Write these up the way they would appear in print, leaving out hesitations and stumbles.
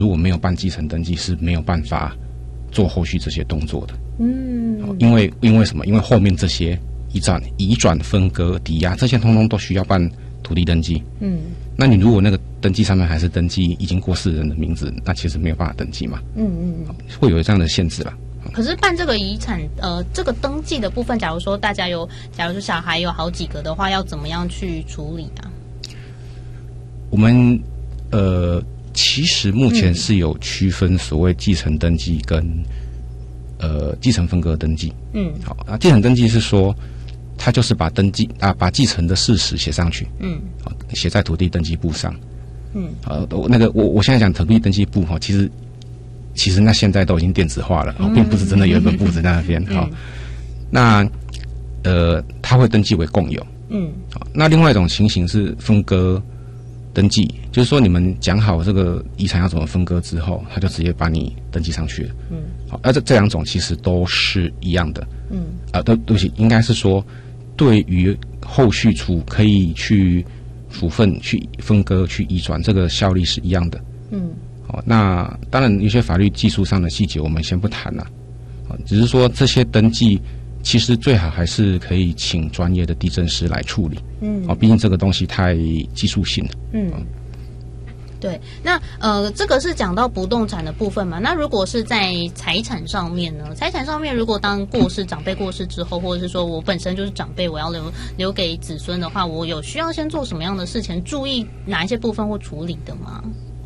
如果没有办继承登记，是没有办法做后续这些动作的。因为什么？因为后面这些移转、分割、抵押这些，通通都需要办土地登记。那你如果那个登记上面还是登记已经过世人的名字，那其实没有办法登记嘛。会有这样的限制啦。 可是办这个遗产，这个登记的部分，假如说小孩有好几个的话，要怎么样去处理啊？ 我们其实目前是有区分所谓继承登记跟继承分割登记。好，那继承登记是说，他就是把继承的事实写上去。好，写在土地登记簿上。好，我现在讲土地登记簿哈，其实那现在都已经电子化了，并不是真的有一本簿子在那边。好，那它会登记为共有。好，那另外一种情形是分割登记，就是说你们讲好这个遗产要怎么分割之后，他就直接把你登记上去了。好，这两种其实都是一样的。对不起，应该是说对于后续可以去处分、去分割、去移转，这个效力是一样的。好，那当然有些法律技术上的细节我们先不谈了。只是说这些登记其实最好还是可以请专业的地政师来处理。毕竟这个东西太技术性了。 对，那这个是讲到不动产的部分嘛？那如果是在财产上面呢？财产上面，如果当长辈过世之后，或者是说我本身就是长辈，我要留给子孙的话，我有需要先做什么样的事情，注意哪一些部分或处理的吗？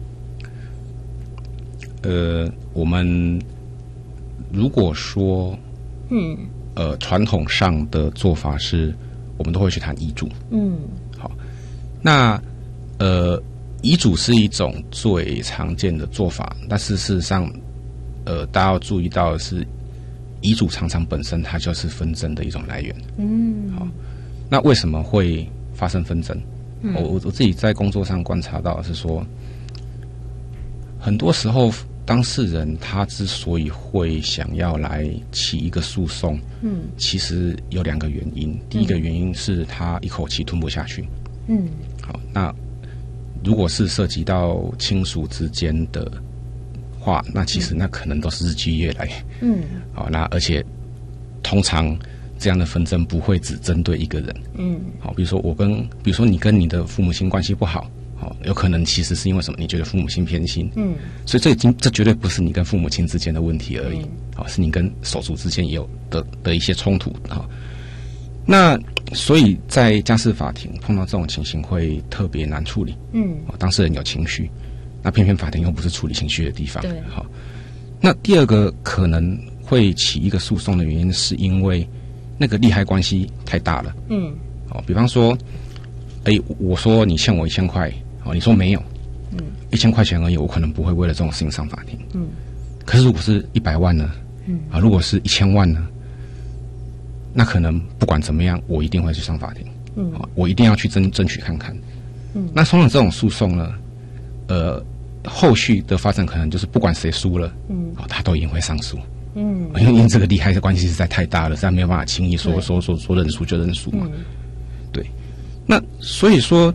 我们如果说，传统上的做法是，我们都会去谈遗嘱。好，那遗嘱是一种最常见的做法，但是事实上，大家要注意到的是，遗嘱常常本身它就是纷争的一种来源。好，那为什么会发生纷争？我自己在工作上观察到的是说，很多时候当事人他之所以会想要来起一个诉讼，其实有两个原因。第一个原因是他一口气吞不下去。好，那如果是涉及到亲属之间的话，那其实那可能都是日积月累。好，那而且通常这样的纷争不会只针对一个人。好，比如说你跟你的父母亲关系不好，好，有可能其实是因为什么？你觉得父母亲偏心。所以这绝对不是你跟父母亲之间的问题而已。好，是你跟手足之间也有的一些冲突。好，那所以在家事法庭碰到这种情形会特别难处理。当事人有情绪，那偏偏法庭又不是处理情绪的地方。 对， 好，那第二个可能会起一个诉讼的原因，是因为那个利害关系太大了。好，比方说，我说你欠我1000块，好，你说没有，1000块钱而已，我可能不会为了这种事情上法庭。可是如果是100万呢？如果是1000万呢？那可能不管怎么样，我一定会去上法庭。我一定要去争取看看。那通常这种诉讼呢，后续的发展可能就是不管谁输了，他都一定会上诉。因为这个利害的关系实在太大了，实在没有办法轻易说认输就认输嘛。对，那所以说，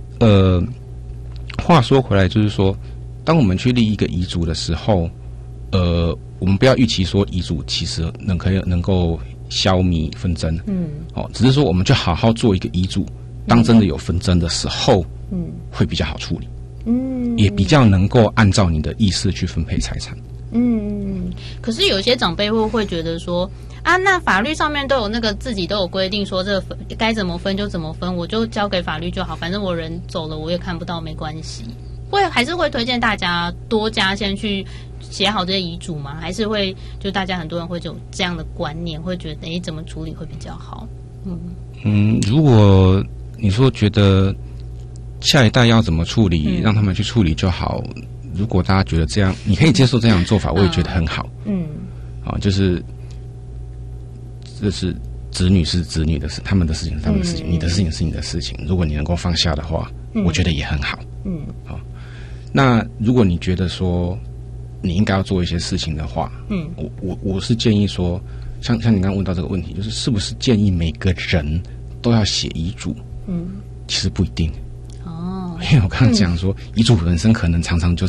话说回来，就是说，当我们去立一个遗嘱的时候，我们不要预期说遗嘱其实能够消弭纷争。只是说我们就好好做一个遗嘱，当真的有纷争的时候，会比较好处理。也比较能够按照你的意思去分配财产。 可是有些长辈会觉得说啊，那法律上面都有自己都有规定说这个该怎么分就怎么分，我就交给法律就好，反正我人走了我也看不到，没关系。还是会推荐大家多加先去写好这些遗嘱吗？还是会就大家很多人会有这样的观念，会觉得怎么处理会比较好？ 如果你说觉得下一代要怎么处理，让他们去处理就好。如果大家觉得这样，你可以接受这样的做法，我也觉得很好。就是这是子女是子女的事，他们的事情是他们的事情，你的事情是你的事情。如果你能够放下的话，我觉得也很好。好，那如果你觉得说你应该要做一些事情的话，我是建议说，像你刚刚问到这个问题，就是是不是建议每个人都要写遗嘱？其实不一定。因为我刚刚讲说，遗嘱本身可能常常就是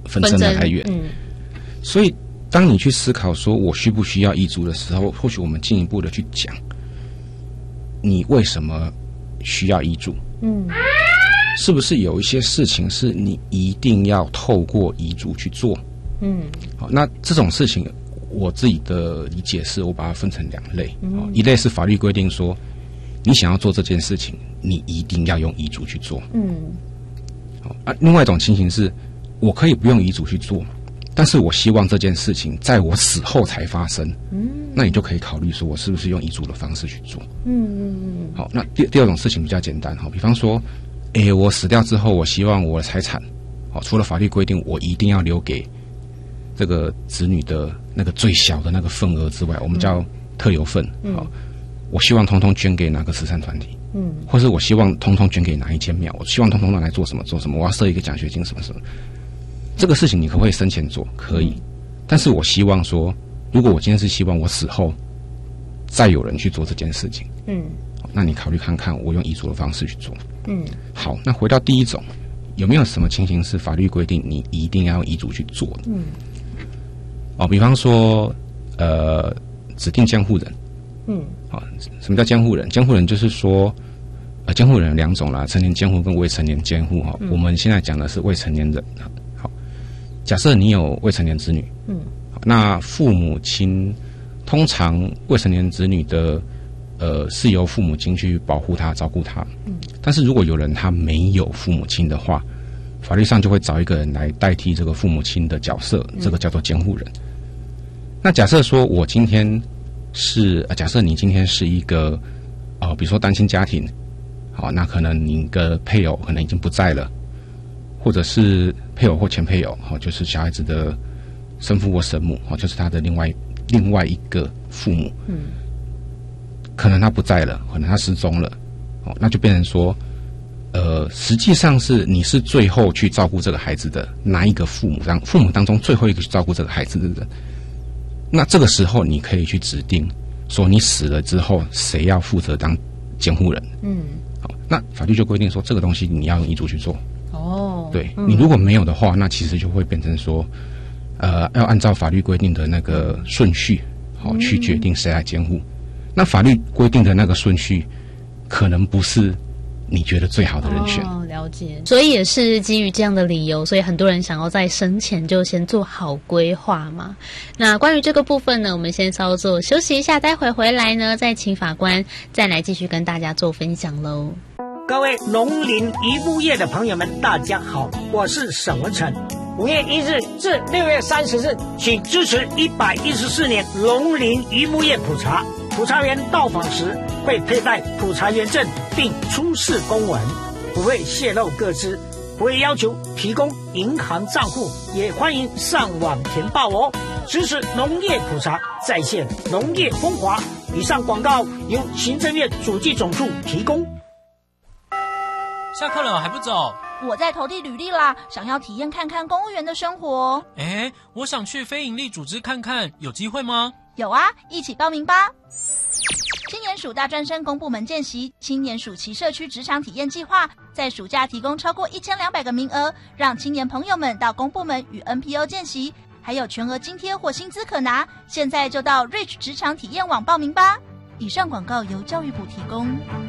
纷争的来源。所以当你去思考说我需不需要遗嘱的时候，或许我们进一步的去讲，你为什么需要遗嘱？是不是有一些事情是你一定要透过遗嘱去做？好，那这种事情我自己的理解是我把它分成2类。一类是法律规定说你想要做这件事情，你一定要用遗嘱去做。好，另外一种情形是我可以不用遗嘱去做，但是我希望这件事情在我死后才发生。那你就可以考虑说我是不是用遗嘱的方式去做。好，那第二种事情比较简单。好，比方说我死掉之后，我希望我的财产，除了法律规定我一定要留给这个子女的那个最小的那个份额之外，我们叫特留份。好，我希望通通捐给哪个慈善团体，或是我希望通通捐给哪一间庙，我希望通通拿来做什么，我要设一个奖学金什么什么。这个事情你可不可以生前做？可以，但是我希望说，如果我今天是希望我死后再有人去做这件事情，那你考虑看看我用遗嘱的方式去做。好，那回到第一种，有没有什么情形是法律规定你一定要用遗嘱去做的？比方说指定监护人。什么叫监护人？监护人就是说监护人有2种啦，成年监护跟未成年监护。我们现在讲的是未成年人。好，假设你有未成年子女，那父母亲通常未成年子女的是由父母亲去保护他、照顾他。但是如果有人他没有父母亲的话，法律上就会找一个人来代替这个父母亲的角色，这个叫做监护人。那假设说我今天是假设你今天是一个比如说单亲家庭，好，那可能你的配偶可能已经不在了，或者是配偶或前配偶，就是小孩子的生父或生母，就是他的另外一个父母，可能他不在了，可能他失踪了，那就变成说，实际上是你是最后去照顾这个孩子的哪一个父母当中最后一个去照顾这个孩子的人。那这个时候你可以去指定说你死了之后谁要负责当监护人。好，那法律就规定说这个东西你要用遗嘱去做。对，你如果没有的话，那其实就会变成说要按照法律规定的那个顺序去决定谁来监护。那法律规定的那个顺序可能不是你觉得最好的人选。 了解。所以也是基于这样的理由，所以很多人想要在生前就先做好规划嘛。那关于这个部分呢，我们先稍作休息一下，待会回来呢再请法官再来继续跟大家做分享咯。 各位农林渔牧业的朋友们，大家好，我是沈文成。5月1日至6月30日，请支持114年农林渔牧业普查。普查员到访时会佩戴普查员证，并出示公文，不会泄露个资，不会要求提供银行账户，也欢迎上网填报哦。支持农业普查，再现农业风华。以上广告由行政院主计总处提供。 下课了还不走？ 我在投递履历啦，想要体验看看公务员的生活。 我想去非营利组织看看，有机会吗？ 有啊，一起报名吧。青年署大专生公部门见习青年暑期社区职场体验计划，在暑假提供超过1200个名额，让青年朋友们到公部门与 NPO 见习，还有全额津贴或薪资可拿。现在就到 Rich 职场体验网报名吧。以上广告由教育部提供。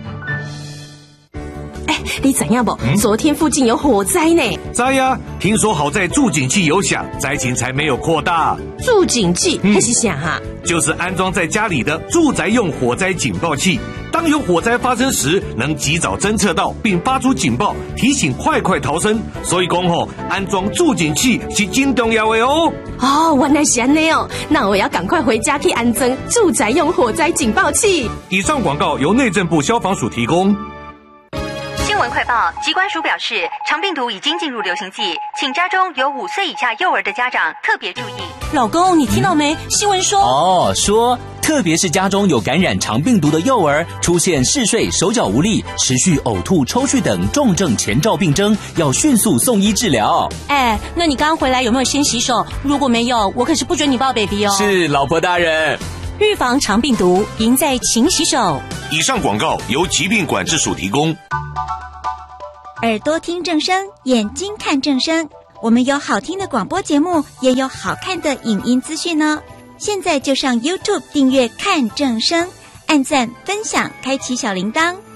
你知影不？昨天附近有火灾呢。 知啊，听说好在住警器有响，灾情才没有扩大。 住警器那是啥啊？ 就是安装在家里的住宅用火灾警报器，当有火灾发生时，能及早侦测到并发出警报，提醒快逃生。所以说安装住警器是真重要的哦。 原来是这样哦，那我要赶快回家去安装住宅用火灾警报器。 以上广告由内政部消防署提供。 新闻快报，疾管署表示，肠病毒已经进入流行季，请家中有5岁以下幼儿的家长特别注意。 老公，你听到没？新闻说说特别是家中有感染肠病毒的幼儿，出现嗜睡、手脚无力、持续呕吐、抽搐等重症前兆病征，要迅速送医治疗。 那你刚刚回来有没有先洗手？如果没有，我可是不准你抱 baby 哦。 是，老婆大人。 预防肠病毒，赢在勤洗手。 以上广告由疾病管制署提供。 耳朵听正声，眼睛看正声， 我们有好听的广播节目，也有好看的影音资讯哦。现在就上 YouTube 订阅看正声，按赞分享，开启小铃铛。